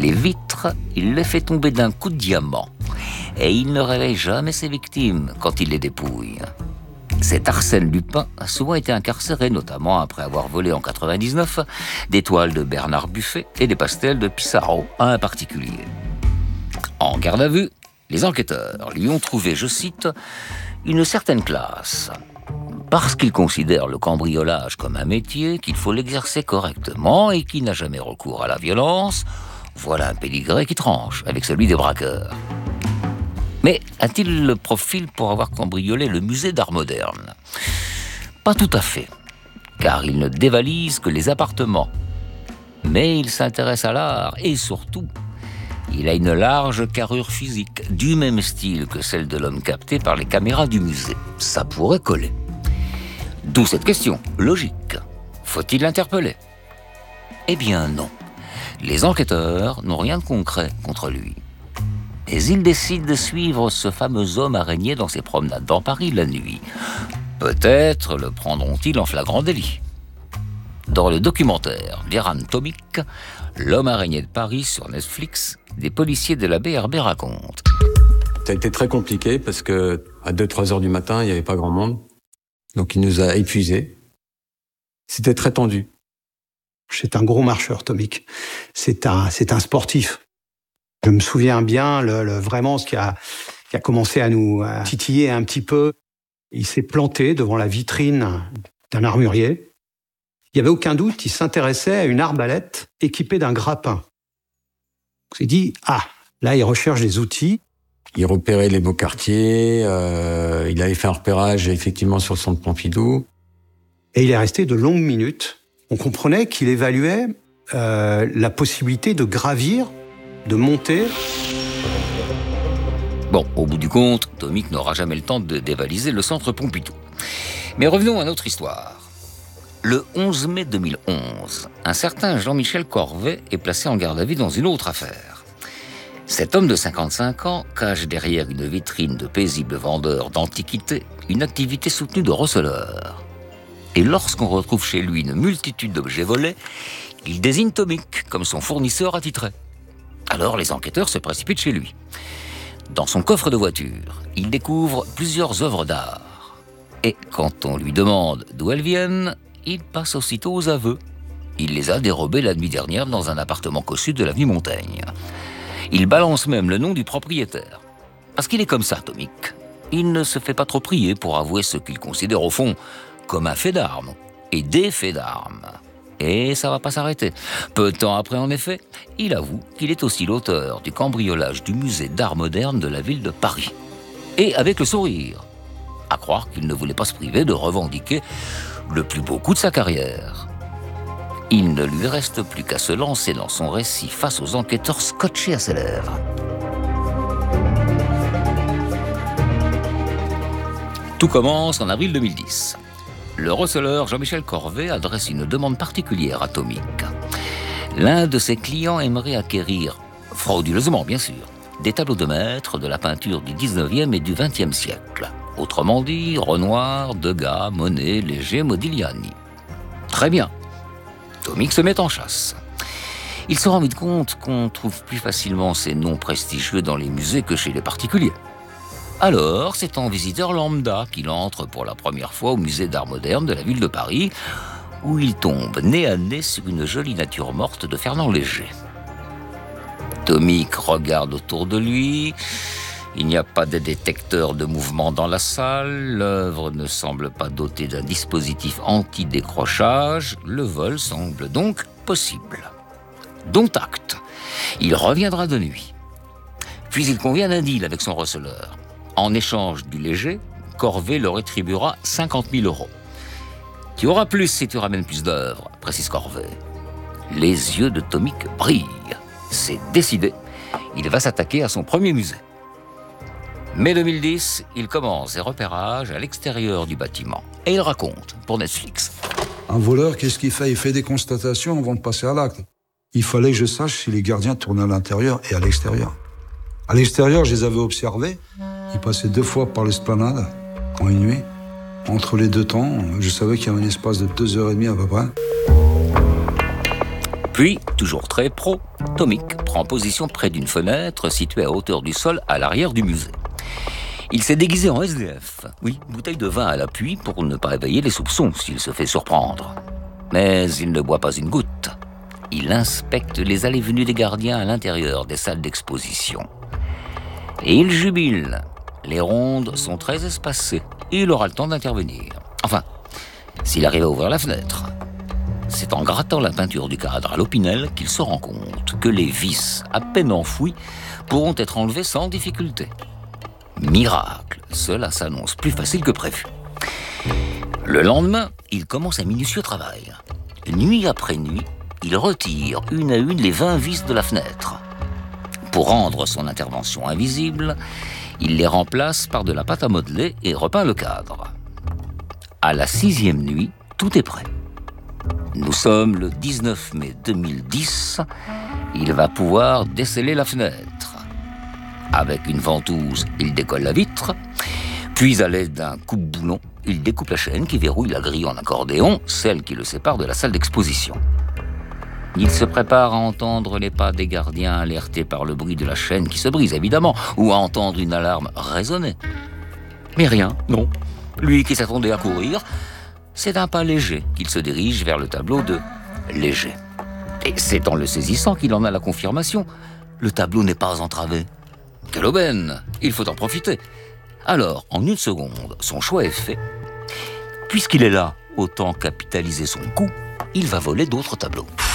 Les vitres, il les fait tomber d'un coup de diamant. Et il ne réveille jamais ses victimes quand il les dépouille. Cet Arsène Lupin a souvent été incarcéré, notamment après avoir volé en 99 des toiles de Bernard Buffet et des pastels de Pissarro à un particulier. En garde à vue, les enquêteurs lui ont trouvé, je cite, une certaine classe. Parce qu'il considère le cambriolage comme un métier, qu'il faut l'exercer correctement et qu'il n'a jamais recours à la violence, voilà un pédigré qui tranche avec celui des braqueurs. Mais a-t-il le profil pour avoir cambriolé le musée d'art moderne ? Pas tout à fait, car il ne dévalise que les appartements. Mais il s'intéresse à l'art et surtout, il a une large carrure physique, du même style que celle de l'homme capté par les caméras du musée. Ça pourrait coller. D'où cette question, logique. Faut-il l'interpeller ? Eh bien non. Les enquêteurs n'ont rien de concret contre lui. Mais ils décident de suivre ce fameux homme araignée dans ses promenades dans Paris la nuit. Peut-être le prendront-ils en flagrant délit. Dans le documentaire d'Eran Tomic, L'homme araignée de Paris sur Netflix, des policiers de la BRB racontent. Ça a été très compliqué parce que à 2-3 heures du matin, il n'y avait pas grand monde. Donc il nous a épuisés. C'était très tendu. C'est un gros marcheur, Tomic. C'est un sportif. Je me souviens bien, vraiment, ce qui a commencé à nous titiller un petit peu. Il s'est planté devant la vitrine d'un armurier. Il n'y avait aucun doute, il s'intéressait à une arbalète équipée d'un grappin. On s'est dit, là, il recherche des outils. Il repérait les beaux quartiers, il avait fait un repérage effectivement sur le centre Pompidou. Et il est resté de longues minutes. On comprenait qu'il évaluait la possibilité de gravir, de monter. Bon, au bout du compte, Tomic n'aura jamais le temps de dévaliser le centre Pompidou. Mais revenons à notre histoire. Le 11 mai 2011, un certain Jean-Michel Corvet est placé en garde à vue dans une autre affaire. Cet homme de 55 ans cache derrière une vitrine de paisible vendeur d'antiquités une activité soutenue de receleur. Et lorsqu'on retrouve chez lui une multitude d'objets volés, il désigne Tomic comme son fournisseur attitré. Alors les enquêteurs se précipitent chez lui. Dans son coffre de voiture, il découvre plusieurs œuvres d'art. Et quand on lui demande d'où elles viennent, il passe aussitôt aux aveux. Il les a dérobées la nuit dernière dans un appartement cossu de l'avenue Montaigne. Il balance même le nom du propriétaire. Parce qu'il est comme ça, Tomic. Il ne se fait pas trop prier pour avouer ce qu'il considère au fond comme un fait d'armes et des faits d'armes. Et ça va pas s'arrêter. Peu de temps après, en effet, il avoue qu'il est aussi l'auteur du cambriolage du musée d'art moderne de la ville de Paris. Et avec le sourire. À croire qu'il ne voulait pas se priver de revendiquer le plus beau coup de sa carrière. Il ne lui reste plus qu'à se lancer dans son récit face aux enquêteurs scotchés à ses lèvres. Tout commence en avril 2010. Le receleur Jean-Michel Corvet adresse une demande particulière à Tomic. L'un de ses clients aimerait acquérir, frauduleusement bien sûr, des tableaux de maître de la peinture du 19e et du 20e siècle. Autrement dit, Renoir, Degas, Monet, Léger, Modigliani. Très bien. Tomic se met en chasse. Il se rend vite compte qu'on trouve plus facilement ces noms prestigieux dans les musées que chez les particuliers. Alors, c'est en visiteur lambda qu'il entre pour la première fois au musée d'art moderne de la ville de Paris, où il tombe nez à nez sur une jolie nature morte de Fernand Léger. Tomic regarde autour de lui. Il n'y a pas de détecteur de mouvement dans la salle. L'œuvre ne semble pas dotée d'un dispositif anti-décrochage. Le vol semble donc possible. Dont acte. Il reviendra de nuit. Puis il convient d'un deal avec son receleur. En échange du léger, Corvet leur rétribuera 50 000 €. Tu auras plus si tu ramènes plus d'œuvres, précise Corvet. Les yeux de Tomic brillent. C'est décidé. Il va s'attaquer à son premier musée. Mai 2010, il commence ses repérages à l'extérieur du bâtiment. Et il raconte pour Netflix. Un voleur, qu'est-ce qu'il fait ? Il fait des constatations avant de passer à l'acte. Il fallait que je sache si les gardiens tournaient à l'intérieur et à l'extérieur. À l'extérieur, je les avais observés. Ils passaient 2 fois par l'esplanade, en une nuit. Entre les deux temps, je savais qu'il y avait un espace de 2h30 à peu près. Puis, toujours très pro, Tomic prend position près d'une fenêtre située à hauteur du sol à l'arrière du musée. Il s'est déguisé en SDF, oui, bouteille de vin à l'appui pour ne pas éveiller les soupçons s'il se fait surprendre. Mais il ne boit pas une goutte. Il inspecte les allées-venues des gardiens à l'intérieur des salles d'exposition. Et il jubile. Les rondes sont très espacées et il aura le temps d'intervenir. Enfin, s'il arrive à ouvrir la fenêtre. C'est en grattant la peinture du cadre à l'Opinel qu'il se rend compte que les vis, à peine enfouies, pourront être enlevées sans difficulté. Miracle, cela s'annonce plus facile que prévu. Le lendemain, il commence un minutieux travail. Nuit après nuit, il retire une à une les 20 vis de la fenêtre. Pour rendre son intervention invisible, il les remplace par de la pâte à modeler et repeint le cadre. À la 6e nuit, tout est prêt. Nous sommes le 19 mai 2010. Il va pouvoir desceller la fenêtre. Avec une ventouse, il décolle la vitre. Puis, à l'aide d'un coupe-boulon, il découpe la chaîne qui verrouille la grille en accordéon, celle qui le sépare de la salle d'exposition. Il se prépare à entendre les pas des gardiens alertés par le bruit de la chaîne qui se brise, évidemment, ou à entendre une alarme résonner. Mais rien, non. Lui qui s'attendait à courir, c'est d'un pas léger qu'il se dirige vers le tableau de Léger. Et c'est en le saisissant qu'il en a la confirmation. Le tableau n'est pas entravé. Quelle aubaine! Il faut en profiter. Alors, en une seconde, son choix est fait. Puisqu'il est là, autant capitaliser son coup, il va voler d'autres tableaux.